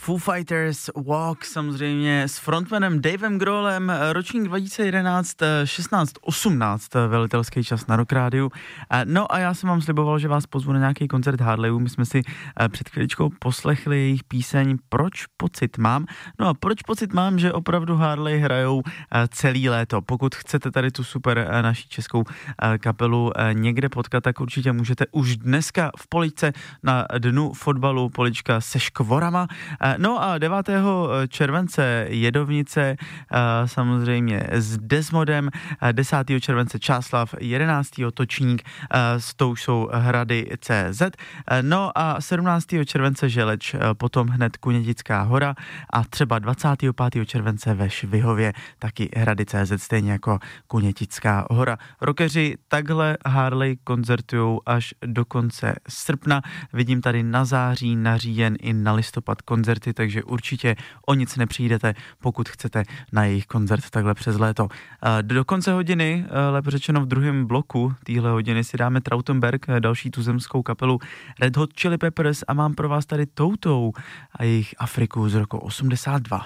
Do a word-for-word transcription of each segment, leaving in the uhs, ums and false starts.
Foo Fighters Walk, samozřejmě s frontmanem Davem Grohlem, ročník dva tisíce jedenáct, šestnáct osmnáct, velitelský čas na Rock Rádiu. No a já jsem vám sliboval, že vás pozvu na nějaký koncert Harleyů. My jsme si před chvíličkou poslechli jejich píseň Proč pocit mám. No a proč pocit mám, že opravdu Harley hrajou celý léto. Pokud chcete tady tu super naší českou kapelu někde potkat, tak určitě můžete už dneska v Poličce na dnu fotbalu Polička se Škvorama. No a devátého července Jedovnice, samozřejmě s Desmodem, desátého července Čáslav, jedenáctého Točník, s tou jsou Hrady C Z, no a sedmnáctého července Želeč, potom hned Kunětická hora a třeba dvacátého pátého července ve Švihově taky Hrady C Z, stejně jako Kunětická hora. Rockeři takhle Harley koncertujou až do konce srpna. Vidím tady na září, na říjen i na listopad koncerty, takže určitě o nic nepřijdete, pokud chcete na jejich koncert takhle přes léto. Do konce hodiny, lépe řečeno v druhém bloku téhle hodiny, si dáme Trautenberg, další tuzemskou kapelu Red Hot Chili Peppers a mám pro vás tady Toutou a jejich Afriku z roku osmdesát dva.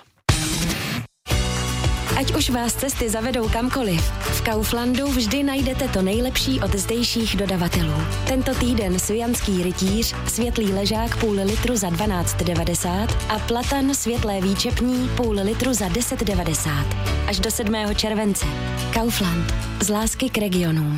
Ať už vás cesty zavedou kamkoliv, v Kauflandu vždy najdete to nejlepší od zdejších dodavatelů. Tento týden Svijanský rytíř, světlý ležák půl litru za dvanáct devadesát a platan světlé výčepní půl litru za deset devadesát. Až do sedmého července. Kaufland. Z lásky k regionům.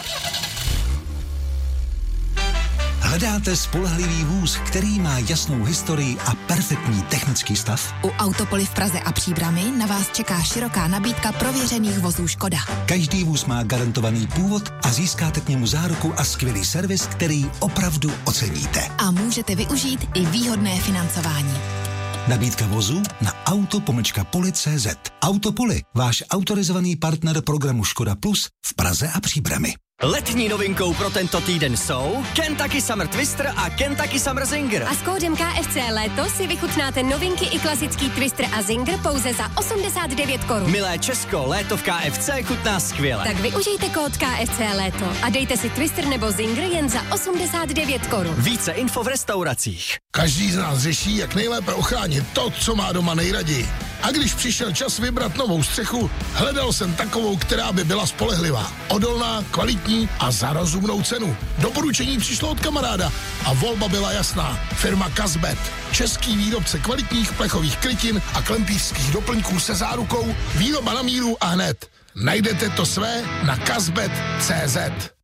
Hledáte spolehlivý vůz, který má jasnou historii a perfektní technický stav? U Autopoly v Praze a Příbrami na vás čeká široká nabídka prověřených vozů Škoda. Každý vůz má garantovaný původ a získáte k němu záruku a skvělý servis, který opravdu oceníte. A můžete využít i výhodné financování. Nabídka vozů na auto pomlčka poli tečka cé zet. Autopoly, váš autorizovaný partner programu Škoda Plus v Praze a Příbrami. Letní novinkou pro tento týden jsou Kentucky Summer Twister a Kentucky Summer Zinger. A s kódem K F C Léto si vychutnáte novinky i klasický Twister a Zinger pouze za osmdesát devět korun. Milé Česko, léto v K F C chutná skvěle. Tak využijte kód K F C Léto a dejte si Twister nebo Zinger jen za osmdesát devět korun. Více info v restauracích. Každý z nás řeší, jak nejlépe ochránit to, co má doma nejraději. A když přišel čas vybrat novou střechu, hledal jsem takovou, která by byla spolehlivá, odolná, kvalitní a za rozumnou cenu. Doporučení přišlo od kamaráda a volba byla jasná. Firma Kazbet. Český výrobce kvalitních plechových krytin a klempířských doplňků se zárukou, výroba na míru a hned. Najdete to své na kazbet tečka cé zet.